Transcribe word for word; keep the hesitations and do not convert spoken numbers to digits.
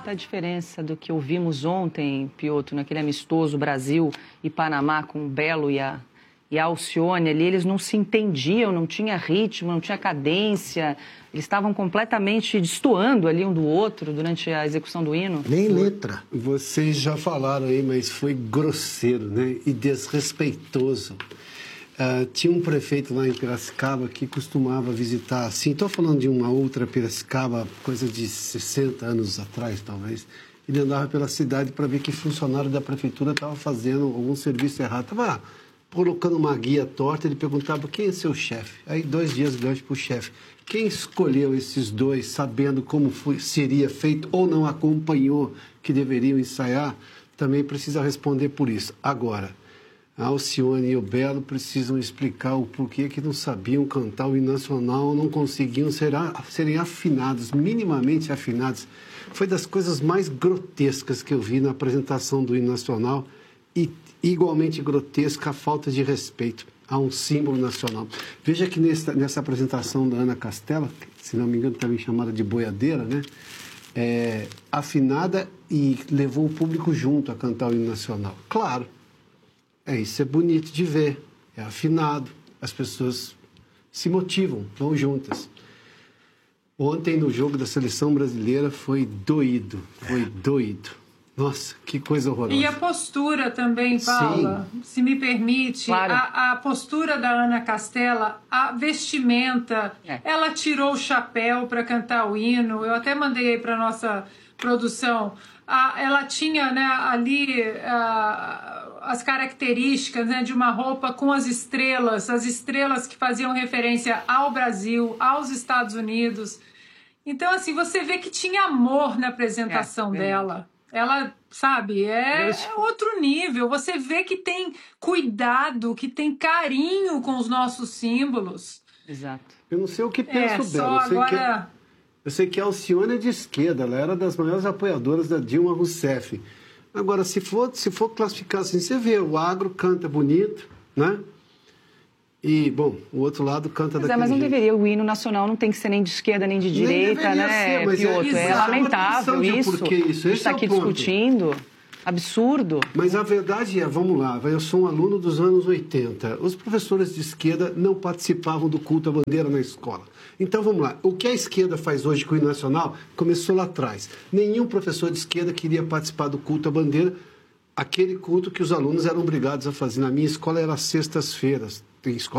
muita diferença do que ouvimos ontem, Piotr, naquele amistoso Brasil e Panamá com o Belo e a, e a Alcione ali. Eles não se entendiam, não tinha ritmo, não tinha cadência. Eles estavam completamente destoando ali um do outro durante a execução do hino. Nem letra. Vocês já falaram aí, mas foi grosseiro, né? E desrespeitoso. Uh, tinha um prefeito lá em Piracicaba que costumava visitar, assim, estou falando de uma outra Piracicaba, coisa de sessenta anos atrás, talvez. Ele andava pela cidade para ver que funcionário da prefeitura estava fazendo algum serviço errado. Estava colocando uma guia torta, ele perguntava quem é seu chefe. Aí, dois dias gancho para o chefe. Quem escolheu esses dois, sabendo como foi, seria feito ou não acompanhou que deveriam ensaiar, também precisa responder por isso. Agora, a Alcione e o Belo precisam explicar o porquê que não sabiam cantar o hino nacional, não conseguiam ser, serem afinados, minimamente afinados. Foi das coisas mais grotescas que eu vi na apresentação do hino nacional e igualmente grotesca a falta de respeito a um símbolo nacional. Veja que nessa, nessa apresentação da Ana Castela, se não me engano também chamada de boiadeira, né? É, afinada e levou o público junto a cantar o hino nacional. Claro. É, isso é bonito de ver, é afinado, as pessoas se motivam, vão juntas. Ontem, no jogo da seleção brasileira, foi doído, foi é. doído. Nossa, que coisa horrorosa. E a postura também, Paula, Sim. se me permite, claro. a, a postura da Ana Castela, a vestimenta, é. ela tirou o chapéu para cantar o hino, eu até mandei aí para a nossa produção, a, ela tinha, né, ali a, as características, né, de uma roupa com as estrelas, as estrelas que faziam referência ao Brasil, aos Estados Unidos. Então, assim, você vê que tinha amor na apresentação é, dela. Ela, sabe, é, é outro nível. Você vê que tem cuidado, que tem carinho com os nossos símbolos. Exato. Eu não sei o que penso é, dela. Só agora... Eu sei que a Alcione é de esquerda, ela era das maiores apoiadoras da Dilma Rousseff. Agora, se for, se for classificar assim, você vê, o agro canta bonito, né? E, bom, o outro lado canta daquele é, Mas não jeito. deveria, o hino nacional não tem que ser nem de esquerda nem de direita, nem né, ser, mas Piotr? É, é lamentável isso, isso. A gente está aqui discutindo, absurdo. Mas a verdade é, vamos lá, eu sou um aluno dos anos oitenta, os professores de esquerda não participavam do culto à bandeira na escola. Então, vamos lá, o que a esquerda faz hoje com o hino nacional começou lá atrás. Nenhum professor de esquerda queria participar do culto à bandeira, aquele culto que os alunos eram obrigados a fazer. Na minha escola era às sextas-feiras, tem escola